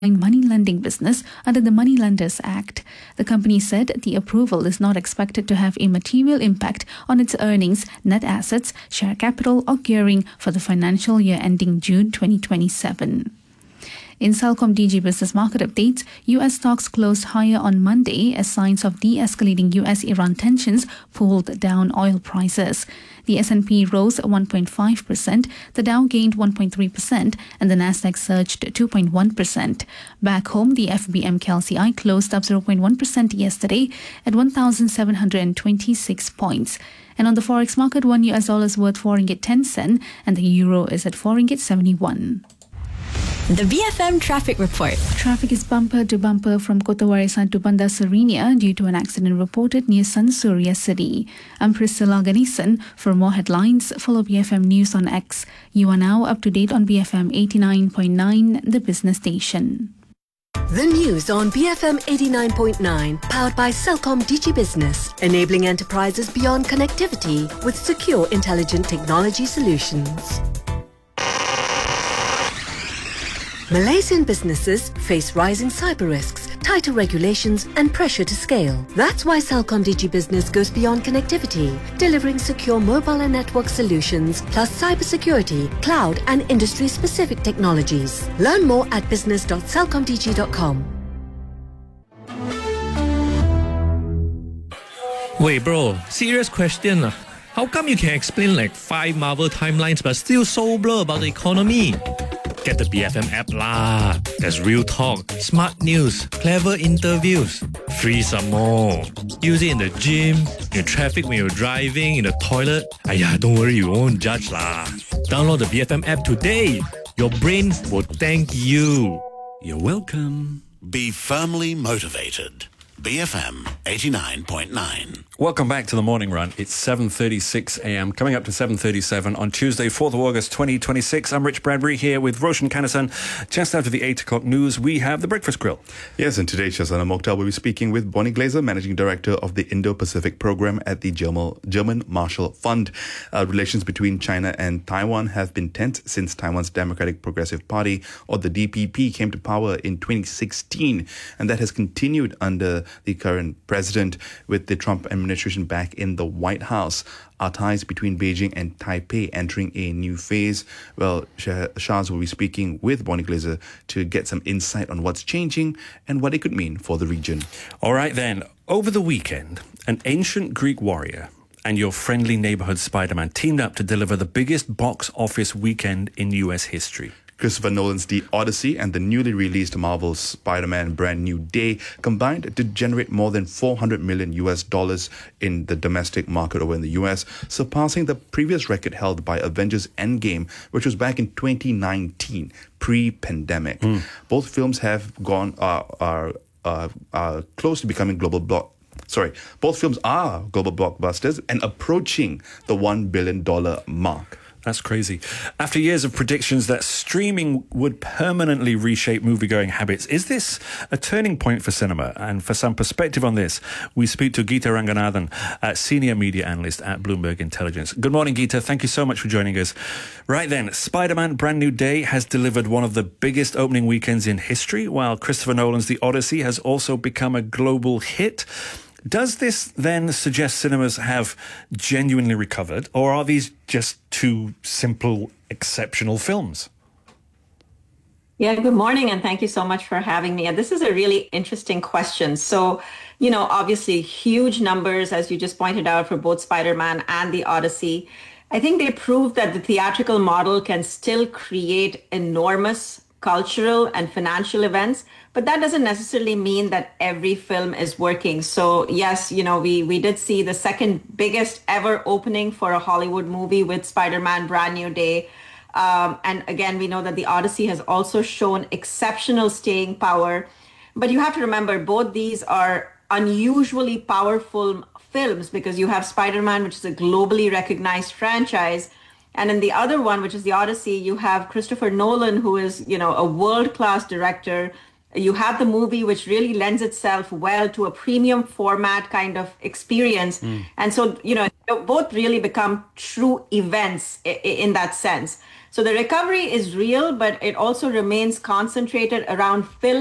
money lending business under the Moneylenders Act. The company said the approval is not expected to have a material impact on its earnings, net assets, share capital or gearing for the financial year ending June 2027. In Celcom DG business market updates, US stocks closed higher on Monday as signs of de-escalating US-Iran tensions pulled down oil prices. The S&P rose 1.5%, the Dow gained 1.3%, and the Nasdaq surged 2.1%. Back home, the FBM KLCI closed up 0.1% yesterday at 1,726 points. And on the forex market, one US dollar is worth 4 ringgit 10 cents, and the euro is at 4 ringgit 71. The BFM Traffic Report. Traffic is bumper to bumper from Kota Warisan to Bandar Serenia due to an accident reported near Sansuria City. I'm Priscilla Ganesan. For more headlines, follow BFM News on X. You are now up to date on BFM 89.9, the business station. The news on BFM 89.9, powered by Celcom DG Business, enabling enterprises beyond connectivity with secure, intelligent technology solutions. Malaysian businesses face rising cyber risks, tighter regulations and pressure to scale. That's why Celcom DG Business goes beyond connectivity, delivering secure mobile and network solutions, plus cybersecurity, cloud and industry-specific technologies. Learn more at business.celcomdg.com. Wait bro, serious question. How come you can explain like 5 Marvel timelines but still so blur about the economy? Get the BFM app lah. There's real talk, smart news, clever interviews. Free some more. Use it in the gym, in traffic when you're driving, in the toilet. Aiyah, don't worry, you won't judge lah. Download the BFM app today. Your brain will thank you. You're welcome. Be firmly motivated. BFM 89.9. Welcome back to the morning run. It's 7:36 a.m. coming up to 7:37 on Tuesday, 4th of August 2026. I'm Rich Bradbury here with Roshan Kanasan. Just after the 8 o'clock news, we have the Breakfast Grill. Yes, and today Shazana Mokhtar will be speaking with Bonnie Glaser, Managing Director of the Indo-Pacific Program at the German Marshall Fund. Relations between China and Taiwan have been tense since Taiwan's Democratic Progressive Party, or the DPP, came to power in 2016, and that has continued under the current president, with the Trump administration back in the White House. Our ties between Beijing and Taipei entering a new phase. Well, Shaz will be speaking with Bonnie Glaser to get some insight on what's changing and what it could mean for the region. All right then, over the weekend, an ancient Greek warrior and your friendly neighborhood Spider-Man teamed up to deliver the biggest box office weekend in US history. Christopher Nolan's The Odyssey and the newly released Marvel's Spider-Man Brand New Day combined to generate more than $400 million in the domestic market over in the US, surpassing the previous record held by Avengers Endgame, which was back in 2019, pre-pandemic. Both films have gone are close to becoming both films are global blockbusters and approaching the $1 billion mark. That's crazy. After years of predictions that streaming would permanently reshape moviegoing habits, is this a turning point for cinema? And for some perspective on this, we speak to Geeta Ranganathan, Senior Media Analyst at Bloomberg Intelligence. Good morning, Geeta. Thank you so much for joining us. Right then, Spider-Man Brand New Day has delivered one of the biggest opening weekends in history, while Christopher Nolan's The Odyssey has also become a global hit. Does this then suggest cinemas have genuinely recovered, or are these just two simple, exceptional films? Yeah, good morning, and thank you so much for having me. And this is a really interesting question. So, obviously huge numbers, as you just pointed out, for both Spider-Man and The Odyssey. I think they proved that the theatrical model can still create enormous cultural and financial events, but that doesn't necessarily mean that every film is working. So yes, we did see the second biggest ever opening for a Hollywood movie with Spider-Man Brand New Day. And again, we know that The Odyssey has also shown exceptional staying power. But you have to remember, both these are unusually powerful films because you have Spider-Man, which is a globally recognized franchise. And in the other one, which is The Odyssey, you have Christopher Nolan, who is, a world-class director. You have the movie, which really lends itself well to a premium format kind of experience. And so, both really become true events in that sense. So the recovery is real, but it also remains concentrated around film